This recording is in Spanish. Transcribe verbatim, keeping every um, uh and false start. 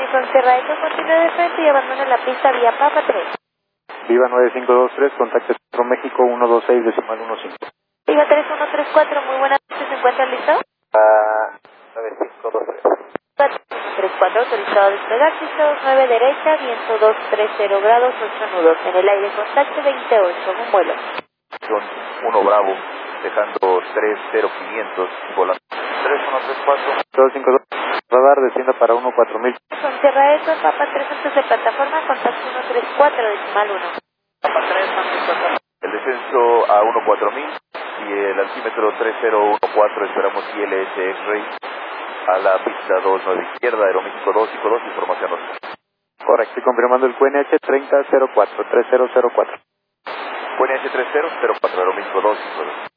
con Sierra Eco, continúe de frente y abandone la pista vía Papa tres. Viva nueve cinco dos tres, contacte Centro México uno dos seis decimal uno cinco. Viva tres uno tres cuatro, muy buenas noches, ¿se encuentra listo? Ah, nueve cinco dos tres. cuatro uno tres cuatro, autorizado a despegar, piso nueve derecha, viento dos tres cero grados, ocho nudos, en el aire contacto veintiocho, un vuelo. Son uno Bravo, dejando tres cero quinientos, volando. tres uno tres cuatro. dos cinco dos, radar, descienda para uno cuatro mil. Con Sierra Eco, Papa tres antes de plataforma, contacto uno tres cuatro, decimal uno. Papa tres antes de plataforma. El descenso a uno cuatro mil y el altímetro tres cero uno cuatro, esperamos I L S X-Ray a la pista dos nueve izquierda, Aeroméxico dos cinco dos, información dos. Correcto, y confirmando el Q N H treinta cero cuatro, tres cero cero cuatro. Q N H treinta cero cuatro, Aeroméxico dos cinco dos.